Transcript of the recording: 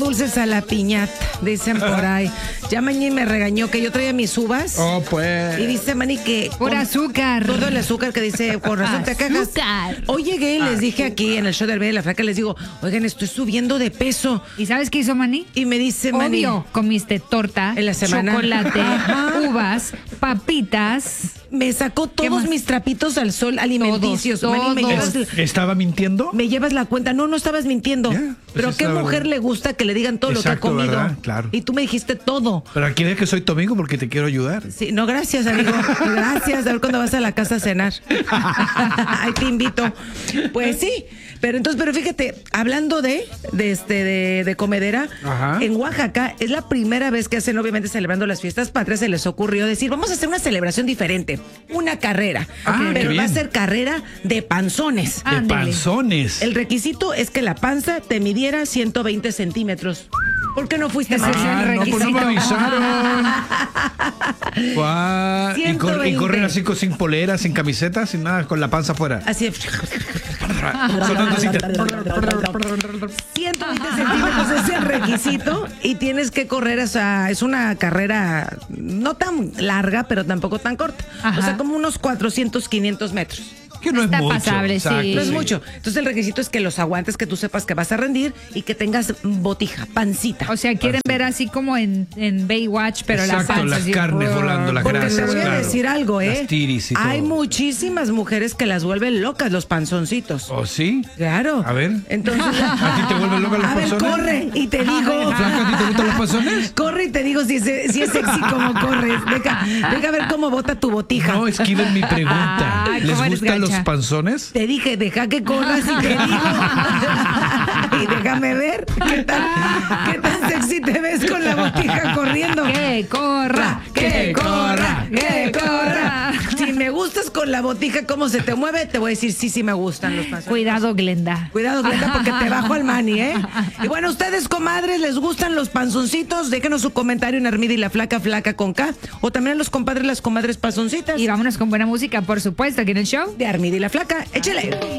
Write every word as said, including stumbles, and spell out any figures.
dulces a la piñata, dicen por ahí. Ya Mañi me regañó que yo traía mis uvas. Oh, pues. Y dice Mani que... Por azúcar. Todo el azúcar que dice, por razón te cagas. Azúcar. Hoy llegué y les dije aquí en el show del Rey de la Flaca, les digo, oigan, estoy subiendo de peso. ¿Y sabes qué hizo Mani? Y me dice Mani... Obvio, comiste torta, en la semana, chocolate, ajá, uvas, papitas. Me sacó todos mis trapitos al sol alimenticios. Todos, Mani, me todos. llevas, ¿Estaba mintiendo? me llevas la cuenta. No, no estabas mintiendo. Yeah, pues Pero es qué la mujer verdad. le gusta que le digan todo Exacto, lo que ha comido. ¿verdad? Claro. Y tú me dijiste todo. Pero aquí es que soy tu amigo porque te quiero ayudar. Sí, no, gracias, amigo. Gracias. A ver cuando vas a la casa a cenar. Ahí te invito. Pues sí. Pero entonces, pero fíjate, hablando de, de este, de, de comedera, Ajá. en Oaxaca es la primera vez que hacen, obviamente celebrando las fiestas patrias, se les ocurrió decir, vamos a hacer una celebración diferente, una carrera. Ah, pero qué va a bien. ser carrera de panzones. De Ándele. panzones. El requisito es que la panza te midiera ciento veinte centímetros. ¿Por qué no fuiste Ese a es el Ah, no, pues no me requisito. avisaron. Guau. Y, ciento cor- y veinte. corren así con- sin polera, sin camiseta, sin nada, con la panza afuera. Así de... Sonando así. ciento veinte centímetros es el requisito y tienes que correr, o sea, es una carrera no tan larga, pero tampoco tan corta. Ajá. O sea, como unos cuatrocientos, quinientos metros. Que no Está es mucho. pasable, sí. Exacto, No es sí. mucho. Entonces el requisito es que los aguantes, que tú sepas que vas a rendir y que tengas botija, pancita. O sea, quieren ver así como en, en Baywatch, pero la Exacto, panza las así, carnes brrr. volando, las Porque grasas. te voy a claro. decir algo, ¿eh? Las tiris y todo. Hay muchísimas mujeres que las vuelven locas los panzoncitos. ¿Oh, sí? Claro. A ver. Entonces, ¿A ti te vuelven loca los a ver, panzones? corre y te digo. ¿Flaca, a ti te gustan los panzones? Corre y te digo si es, si es sexy como corres. Deja, deja ver cómo bota tu botija. No, esquiven mi pregunta. Ay, ¿Les ¿cómo eres gustan los gacha? panzones? Te dije, deja que corras y te digo. Y déjame ver qué tan, qué tan sexy te ves con la botija corriendo. Que corra, Que corra, que corra. Si me gustas con la botija, cómo se te mueve, te voy a decir sí, sí me gustan los panzones. Cuidado, Glenda. Cuidado, Glenda, porque te bajo al mani, ¿eh? Y bueno, ustedes, comadres, ¿les gustan los panzoncitos? Déjenos su comentario en Armida y la Flaca, Flaca con K. O también a los compadres, las comadres panzoncitas. Y vámonos con buena música, por supuesto, aquí en el show. De Armida y la Flaca. Échale.